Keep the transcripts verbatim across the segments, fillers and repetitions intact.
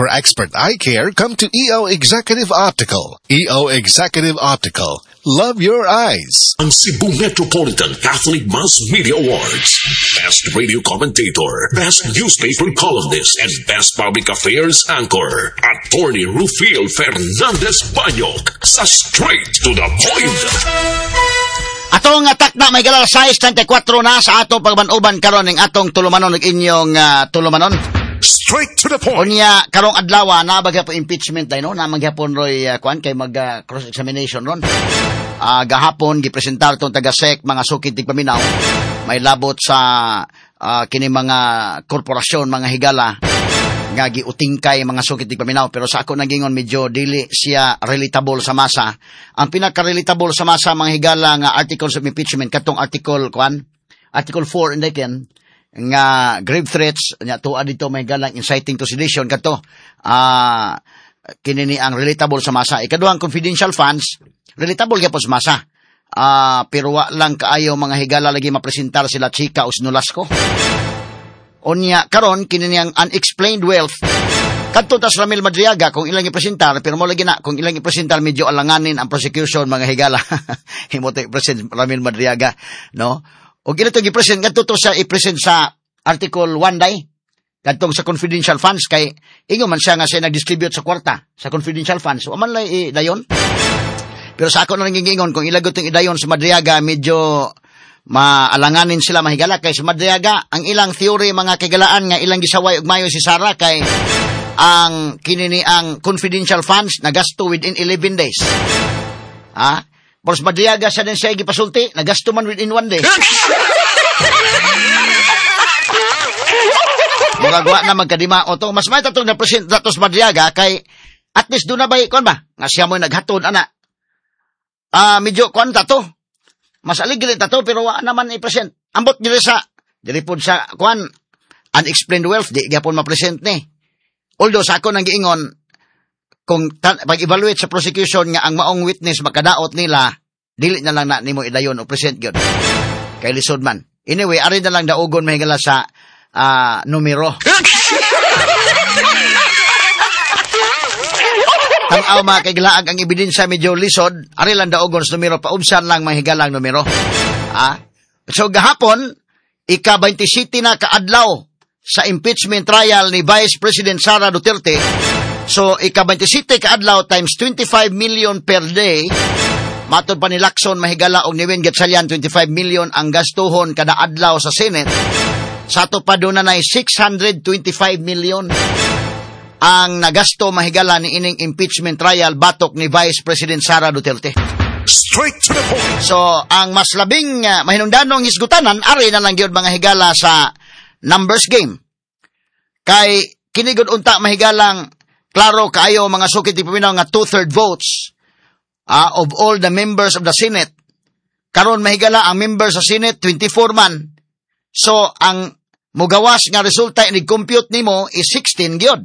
For expert eye care, come to E O Executive Optical. E O Executive Optical. Love your eyes. Ang Cebu Metropolitan Catholic Mass Media Awards. Best Radio Commentator, Best Newspaper Columnist, and Best Public Affairs Anchor. Attorney Rufil Fernandez Banyok sa Straight to the Point. Atong atak na may galala size twenty-four na sa atong pagbanuban karon ning atong tulumanon ug inyong uh, tulumanon. Straight to the point. Unya karong adlaw na bagya po impeachment day no na magyapon roy uh, kuan kay mag uh, cross examination ron. Uh, gahapon gipresentar tong taga-S E C mga sukid tigpaminaw. May labot sa uh, kini mga korporasyon mga higala nga giutingkay mga sukid tigpaminaw, pero sa ako nagingon medyo dili siya relatable sa masa. Ang pinaka-relatable sa masa mga higala nga articles of impeachment katong article kuan article four indiken nga grave threats nya tuwa dito may galang inciting to sedition kato ah uh, kini ni ang relatable sa masa. Ikaduhang confidential funds relatable gyapon sa masa. Ah uh, pero wa lang kaayo mga higala lagi mapresentar sila Chika o Nolasco. Onya karon kini niyang unexplained wealth kadto tas Ramil Madriaga kung ilang ipresentar, pero mo lagi na kung ilang ipresentar medyo alanganin ang prosecution mga higala. Himo to i-present Ramil Madriaga no. O gila to i-present kadto to sa i-present sa article one day kadtong sa confidential funds kay ingon man siya nga siya nag-distribute sa kwarta sa confidential funds. O man lay dayon. Pero sa ako na nangingingon kung ilagot yung idayon sa Madriaga medyo maalanganin sila mahigala kay sa Madriaga ang ilang theory mga kagalaan nga ilang gisaway ug mayo si Sara kay ang kinini ang confidential funds nagasto within eleven days. Ha? Pero sa Madriaga sa din siya gipasulti nagasto man within one day. Magagawa na magkadima o to mas may tatong na present datos Madriaga kay at least do na bay kon ba nga siya mo naghatod ana. Ah uh, medyo kon ta to. Mas aligre ta to pero wa naman i-present. Ambot diri sa diri pod sa kuan unexplained wealth di gyapon ma-present ni. Although sa ako nang giingon kung pag-evaluate sa prosecution nga ang maong witness makadaot nila dili na lang na nimo idayon o present gyud. Kay lisod man. Anyway, ari na lang daugon mahigala sa uh, numero. Tanaw mga kailaag ang ebidensya medyo lisod, ari lang daogon sa numero, paubsan lang mahigalang numero. Ah? So gahapon, ika twenty-seven na kaadlaw sa impeachment trial ni Vice President Sara Duterte. So ika twenty-seven kaadlaw times twenty-five million per day, matod pa ni Lacson mahigala og ni Win Gatchalian twenty-five million ang gastuhon kada adlaw sa Senate. Sa ato pa doon na six hundred twenty-five million ang nagasto mahigala ni ining impeachment trial batok ni Vice President Sara Duterte. Straight to the point. So, ang mas labing uh, mahinungdanong isgutanan, ari na lang gyud mga higala sa numbers game. Kay kinigod unta mahigalang klaro kaayo mga sukit ipaminaw nga two-third votes uh, of all the members of the Senate. Karon mahigala ang members sa Senate twenty-four man. So, ang mugawas nga resulta inig-compute nimo is sixteen gyud.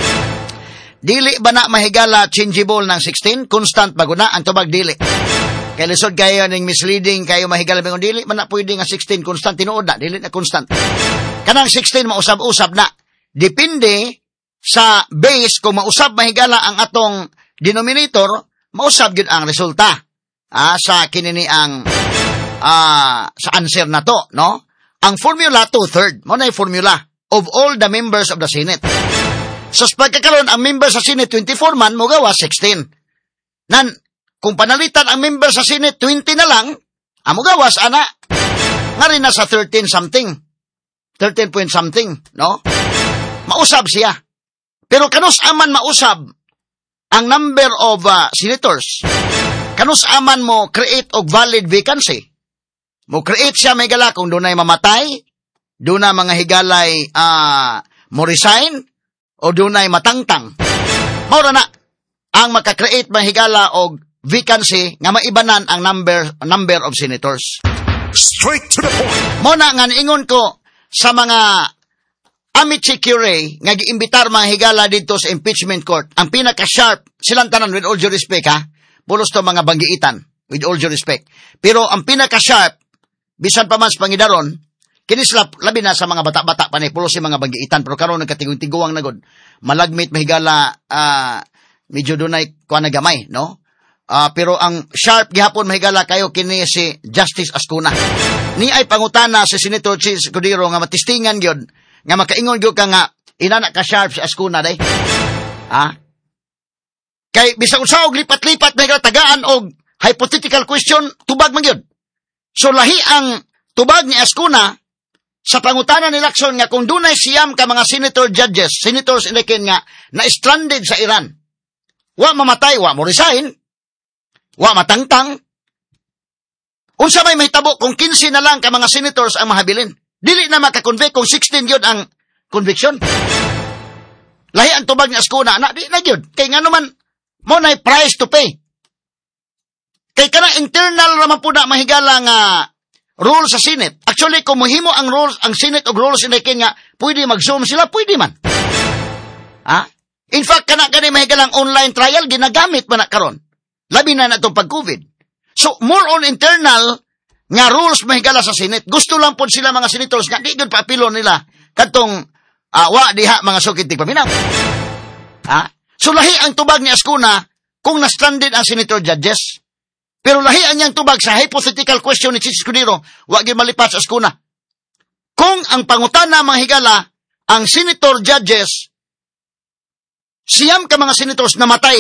Dili ba na mahigala changeable ng sixteen? Constant baguna ang tubag dili. Kaya lisod kayo ng misleading kayo mahigala bingon dili man na pwede nga sixteen constant tinuod na dili na constant. Kanang sixteen mausab-usab na. Depende sa base kung mausab mahigala ang atong denominator, mausab gyud ang resulta. Ah, sa kinini ang ah, sa answer na to, no? Ang formula two-third, mo na yung formula of all the members of the Senate. So, sa pagkakaroon, ang member sa Senate, twenty-four man, mo gawa, sixteen. Nan, kung panalitan ang member sa Senate, twenty na lang, ang mo gawas, ana, nga rin na sa thirteen something. thirteen point something, no? Mausab siya. Pero kanus aman mausab ang number of uh, senators. Kanus aman mo create og valid vacancy. Mo create siya may gala kung doon ay mamatay, doon na mga higalay uh, mo resign, o doon ay matangtang. Maura na, ang makakreate mahigala og vacancy nga maibanan ang number number of senators. Straight to the point. Mo na nga niingon ko sa mga amici curie nga giimbitar mga higala dito sa impeachment court, ang pinaka-sharp, silang tanan with all due respect ha, pulos to mga banggiitan, with all due respect. Pero ang pinaka-sharp, bisan pa man sa pangidaron, Kini sila, labi na sa mga bata-bata pa ni, pulo si mga bagiitan, pero karon nagkatigong-tiguang na god. Malagmit, mahigala, ah, uh, medyo dunay kuha na gamay, no? Uh, pero ang sharp gihapon mahigala kayo kini si Justice Ascuna. Ni ay pangutana si Senator Chis Cudero nga matistingan gyud nga makaingon gyud ka nga inana ka sharp si Ascuna day. Ha? Kay bisag usa og lipat-lipat mahigala tagaan og hypothetical question tubag man gyud. So lahi ang tubag ni Ascuna sa pangutana ni Lacson nga kung dunay siyam ka mga senator judges, senators election nga na stranded sa Iran. Wa mamatay, wa mo resign. Wa matangtang. Unsa may mahitabo kung kinse na lang ka mga senators ang mahabilin. Dili na makakonvict kung sixteen yun ang conviction. Lahi ang tubag ni Ascuna, na, di na yun. Kay nga naman, mo na'y price to pay. Kay ka na internal naman po na mahigala nga rule sa Senate. Actually, kung mahimo ang rules, ang Senate o rules in nga, pwede mag-zoom sila, pwede man. Ha? In fact, kana gani mahigalang online trial, ginagamit man na karon. Labi na na itong pag-COVID. So, more on internal nga rules mahigala sa Senate. Gusto lang po sila mga senators nga, di yun paapilo nila katong uh, wa diha mga sukit tigpaminaw. Ha? So, lahi ang tubag ni Ascuna kung na-stranded ang senator judges. Pero lahi ang niyang tubag sa hypothetical question ni Chis Cudero, wa gyud malipat sa Ascuna. Kung ang pangutana mahigala ang senator judges, siyam ka mga senators namatay,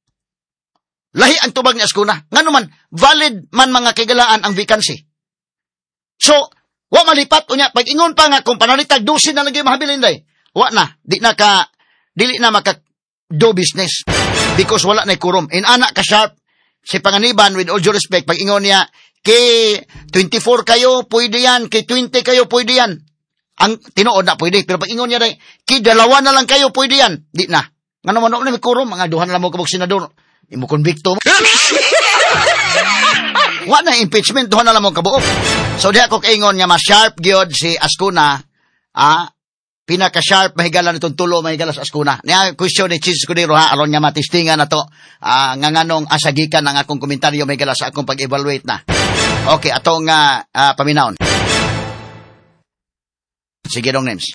lahi ang tubag ni Ascuna. Nga naman, valid man mga kagalaan ang vacancy. So, wa malipat unya pag ingon pa nga kung panalitag dosin na lagi mahabilin day. Wa na, di na ka dili na maka do business because wala na quorum. In anak ka sharp si Panganiban with all due respect pag ingon niya kay twenty-four kayo pwede yan, kay twenty kayo pwede yan. Ang tinuod na pwede, pero pag ingon niya day kay dalawa na lang kayo pwede yan. Di na. Nga naman na may quorum, mga duhan na lang mo kabog senador. Imo konbikto mo. Wa na impeachment, duha na lang mo kabuok. So diha ko kaingon nga mas sharp gyud si Ascuna, ah, pinaka sharp mahigala nitong tulo mahigala sa Ascuna. Niya question ni Chis Cudero ha aron nga matistingan nato ah, nga nganong asagikan ang akong komentaryo mahigala sa akong pag-evaluate na. Okay, ato nga ah, paminawon. Sige dong names.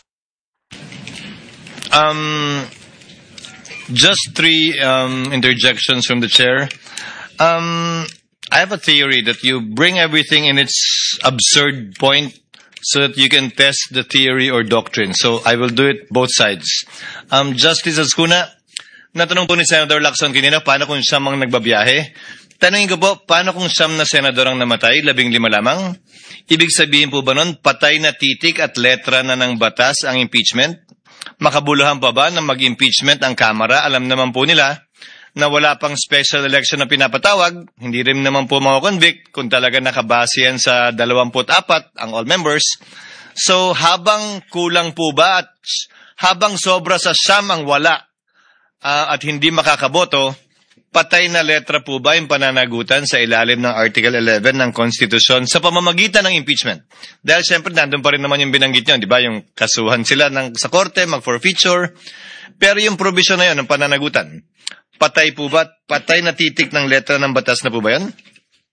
Um Just three um, interjections from the chair. Um, I have a theory that you bring everything in its absurd point so that you can test the theory or doctrine. So I will do it both sides. Um, Justice Ascuna, natanong po ni Senator Lacson kanina, paano kung siyam ang nagbabiyahe? Tanungin ko po, paano kung siyam na senador ang namatay, labing lima lamang? Ibig sabihin po ba nun, patay na titik at letra na ng batas ang impeachment? Makabuluhan pa ba na mag-impeachment ang Kamara? Alam naman po nila na wala pang special election na pinapatawag. Hindi rin naman po makakonvict kung talaga nakabase yan sa dalawampu't apat ang all members. So habang kulang po ba at habang sobra sa siyam ang wala uh, at hindi makakaboto, patay na letra po ba yung pananagutan sa ilalim ng Article eleven ng Konstitusyon sa pamamagitan ng impeachment? Dahil siyempre nandun pa rin naman yung binanggit nyo, di ba? Yung kasuhan sila ng, sa korte, mag-forfeiture. Pero yung provision na yun, ng pananagutan, patay po ba? Patay na titik ng letra ng batas na po ba yan?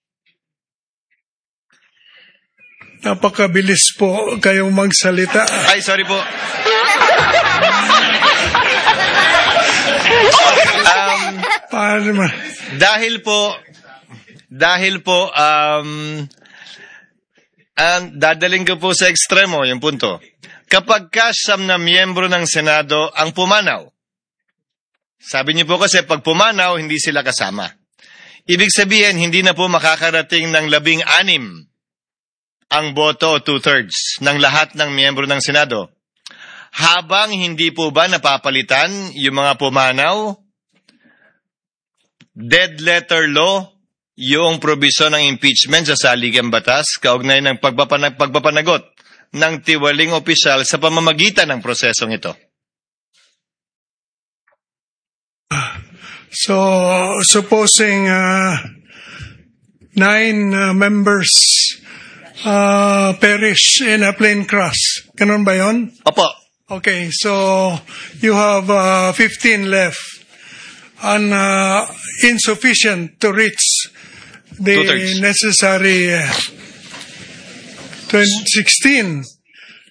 Napakabilis po kayong magsalita. Ay, sorry po. um, Paano man? Dahil po, dahil po, um, um, dadaling ko po sa ekstremo yung punto. Kapag kasam na miyembro ng Senado ang pumanaw, sabi niyo po kasi pag pumanaw, hindi sila kasama. Ibig sabihin, hindi na po makakarating ng labing anim ang boto, two-thirds, ng lahat ng miyembro ng Senado. Habang hindi po ba napapalitan yung mga pumanaw, dead letter law, yung probisyon ng impeachment sa saligang batas, kaugnay ng pagpapanag- pagpapanagot ng tiwaling opisyal sa pamamagitan ng prosesong ito. So, supposing uh, nine uh, members uh, perish in a plane crash, ganun ba yun? Opo. Okay, so you have uh, fifteen left and uh, insufficient to reach the Two-thirds. necessary uh, sixteen.